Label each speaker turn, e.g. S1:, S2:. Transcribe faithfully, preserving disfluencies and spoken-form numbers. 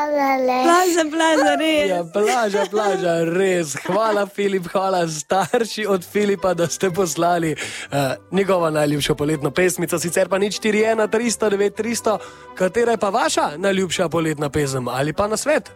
S1: Plaža, plaža, res.
S2: Ja, plaža, plaža, res. Hvala, Filip, hvala starši od Filipa, da ste poslali uh, njegovo najljubšo poletno pesmico. Sicer pa nič štiri ena tristo devet tristo, katera je pa vaša najljubša poletna pesem ali pa na svet?